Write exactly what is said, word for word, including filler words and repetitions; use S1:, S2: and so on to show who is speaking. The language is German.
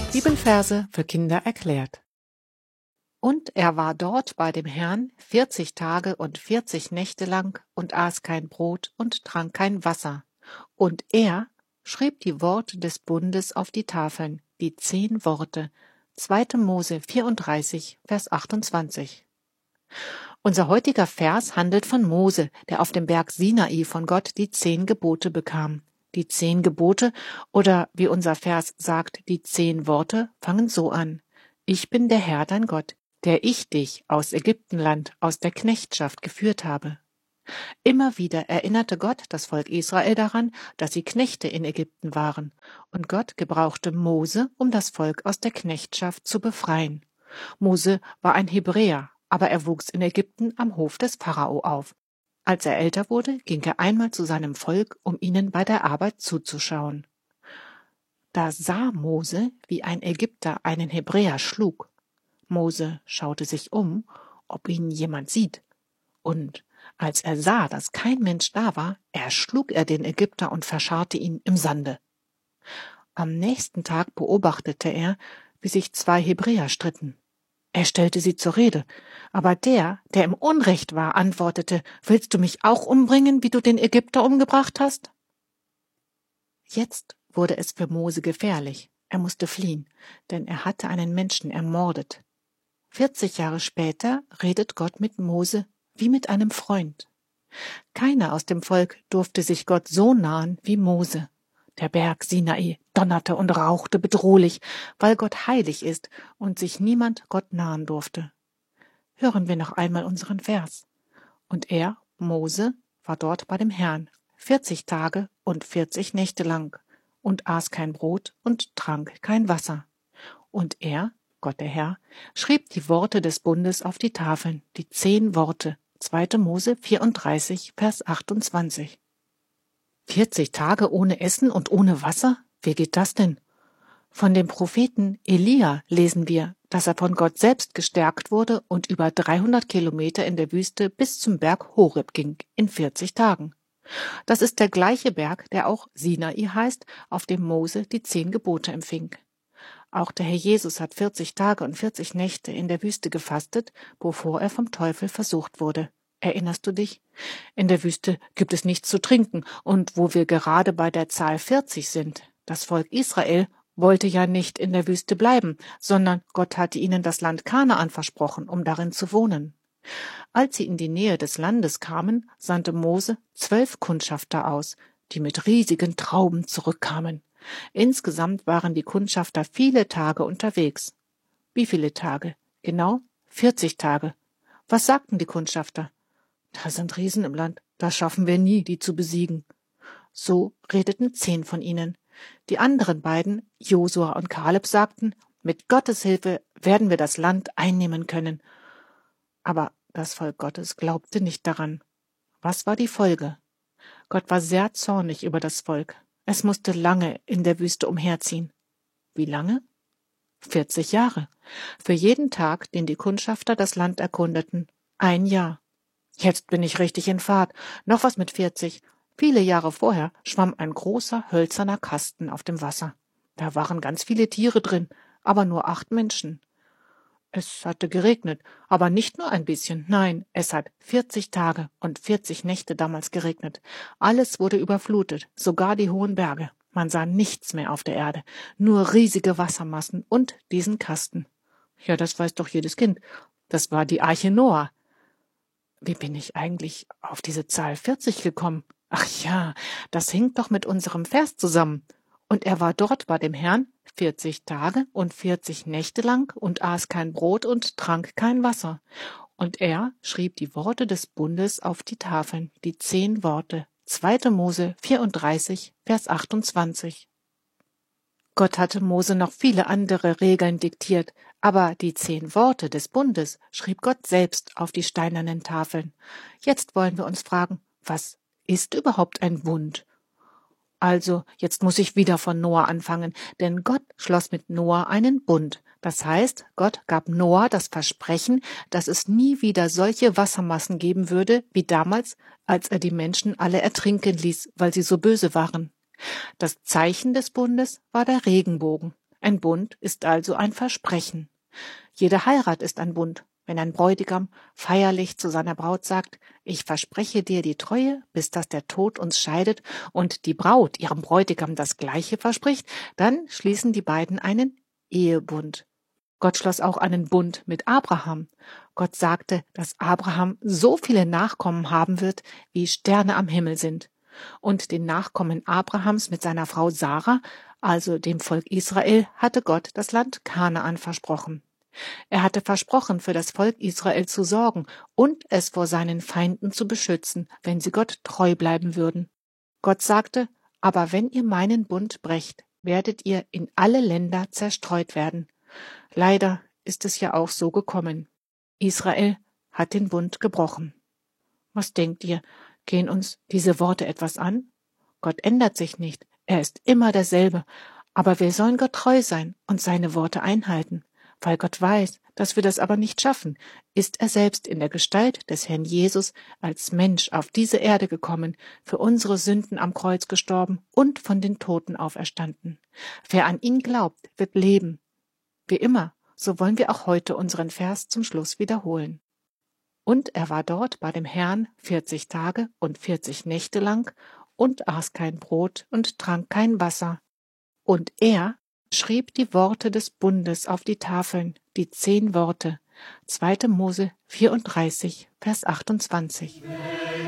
S1: Bibelverse für Kinder erklärt. Und er war dort bei dem Herrn vierzig Tage und vierzig Nächte lang und aß kein Brot und trank kein Wasser. Und er schrieb die Worte des Bundes auf die Tafeln, die zehn Worte. zweiter Mose vierunddreißig, Vers achtundzwanzig. Unser heutiger Vers handelt von Mose, der auf dem Berg Sinai von Gott die zehn Gebote bekam. Die zehn Gebote, oder wie unser Vers sagt, die zehn Worte, fangen so an. Ich bin der Herr, dein Gott, der ich dich aus Ägyptenland, aus der Knechtschaft geführt habe. Immer wieder erinnerte Gott das Volk Israel daran, dass sie Knechte in Ägypten waren, und Gott gebrauchte Mose, um das Volk aus der Knechtschaft zu befreien. Mose war ein Hebräer, aber er wuchs in Ägypten am Hof des Pharao auf. Als er älter wurde, ging er einmal zu seinem Volk, um ihnen bei der Arbeit zuzuschauen. Da sah Mose, wie ein Ägypter einen Hebräer schlug. Mose schaute sich um, ob ihn jemand sieht. Und als er sah, dass kein Mensch da war, erschlug er den Ägypter und verscharrte ihn im Sande. Am nächsten Tag beobachtete er, wie sich zwei Hebräer stritten. Er stellte sie zur Rede, aber der, der im Unrecht war, antwortete, »Willst du mich auch umbringen, wie du den Ägypter umgebracht hast?« Jetzt wurde es für Mose gefährlich. Er musste fliehen, denn er hatte einen Menschen ermordet. vierzig Jahre später redet Gott mit Mose wie mit einem Freund. Keiner aus dem Volk durfte sich Gott so nahen wie Mose. Der Berg Sinai donnerte und rauchte bedrohlich, weil Gott heilig ist und sich niemand Gott nahen durfte. Hören wir noch einmal unseren Vers. Und er, Mose, war dort bei dem Herrn, vierzig Tage und vierzig Nächte lang, und aß kein Brot und trank kein Wasser. Und er, Gott der Herr, schrieb die Worte des Bundes auf die Tafeln, die zehn Worte, zweiter Mose vierunddreißig, Vers achtundzwanzig. vierzig Tage ohne Essen und ohne Wasser? Wie geht das denn? Von dem Propheten Elia lesen wir, dass er von Gott selbst gestärkt wurde und über dreihundert Kilometer in der Wüste bis zum Berg Horeb ging, in vierzig Tagen. Das ist der gleiche Berg, der auch Sinai heißt, auf dem Mose die zehn Gebote empfing. Auch der Herr Jesus hat vierzig Tage und vierzig Nächte in der Wüste gefastet, bevor er vom Teufel versucht wurde. Erinnerst du dich? In der Wüste gibt es nichts zu trinken, und wo wir gerade bei der Zahl vierzig sind, das Volk Israel wollte ja nicht in der Wüste bleiben, sondern Gott hatte ihnen das Land Kanaan versprochen, um darin zu wohnen. Als sie in die Nähe des Landes kamen, sandte Mose zwölf Kundschafter aus, die mit riesigen Trauben zurückkamen. Insgesamt waren die Kundschafter viele Tage unterwegs. Wie viele Tage? Genau vierzig Tage. Was sagten die Kundschafter? Da sind Riesen im Land, das schaffen wir nie, die zu besiegen. So redeten zehn von ihnen. Die anderen beiden, Josua und Kaleb, sagten, mit Gottes Hilfe werden wir das Land einnehmen können. Aber das Volk Gottes glaubte nicht daran. Was war die Folge? Gott war sehr zornig über das Volk. Es musste lange in der Wüste umherziehen. Wie lange? vierzig Jahre. Für jeden Tag, den die Kundschafter das Land erkundeten. Ein Jahr. Jetzt bin ich richtig in Fahrt. Noch was mit vierzig. Viele Jahre vorher schwamm ein großer hölzerner Kasten auf dem Wasser. Da waren ganz viele Tiere drin, aber nur acht Menschen. Es hatte geregnet, aber nicht nur ein bisschen, nein, es hat vierzig Tage und vierzig Nächte damals geregnet. Alles wurde überflutet, sogar die hohen Berge. Man sah nichts mehr auf der Erde, nur riesige Wassermassen und diesen Kasten. Ja, das weiß doch jedes Kind. Das war die Arche Noah. Wie bin ich eigentlich auf diese Zahl vierzig gekommen? Ach ja, das hing doch mit unserem Vers zusammen. Und er war dort bei dem Herrn vierzig Tage und vierzig Nächte lang und aß kein Brot und trank kein Wasser. Und er schrieb die Worte des Bundes auf die Tafeln, die zehn Worte. zweiter Mose vierunddreißig, Vers achtundzwanzig. Gott hatte Mose noch viele andere Regeln diktiert, aber die zehn Worte des Bundes schrieb Gott selbst auf die steinernen Tafeln. Jetzt wollen wir uns fragen, was ist überhaupt ein Bund? Also, jetzt muss ich wieder von Noah anfangen, denn Gott schloss mit Noah einen Bund. Das heißt, Gott gab Noah das Versprechen, dass es nie wieder solche Wassermassen geben würde, wie damals, als er die Menschen alle ertrinken ließ, weil sie so böse waren. Das Zeichen des Bundes war der Regenbogen. Ein Bund ist also ein Versprechen. Jede Heirat ist ein Bund. Wenn ein Bräutigam feierlich zu seiner Braut sagt, ich verspreche dir die Treue, bis dass der Tod uns scheidet, und die Braut ihrem Bräutigam das Gleiche verspricht, dann schließen die beiden einen Ehebund. Gott schloss auch einen Bund mit Abraham. Gott sagte, dass Abraham so viele Nachkommen haben wird, wie Sterne am Himmel sind. Und den Nachkommen Abrahams mit seiner Frau Sarah, also dem Volk Israel, hatte Gott das Land Kanaan versprochen. Er hatte versprochen, für das Volk Israel zu sorgen und es vor seinen Feinden zu beschützen, wenn sie Gott treu bleiben würden. Gott sagte, aber wenn ihr meinen Bund brecht, werdet ihr in alle Länder zerstreut werden. Leider ist es ja auch so gekommen. Israel hat den Bund gebrochen. Was denkt ihr? Gehen uns diese Worte etwas an? Gott ändert sich nicht. Er ist immer derselbe. Aber wir sollen Gott treu sein und seine Worte einhalten. Weil Gott weiß, dass wir das aber nicht schaffen, ist er selbst in der Gestalt des Herrn Jesus als Mensch auf diese Erde gekommen, für unsere Sünden am Kreuz gestorben und von den Toten auferstanden. Wer an ihn glaubt, wird leben. Wie immer, so wollen wir auch heute unseren Vers zum Schluss wiederholen. Und er war dort bei dem Herrn vierzig Tage und vierzig Nächte lang und aß kein Brot und trank kein Wasser. Und er schrieb die Worte des Bundes auf die Tafeln, die zehn Worte. zweite Mose vierunddreißig, Vers achtundzwanzig.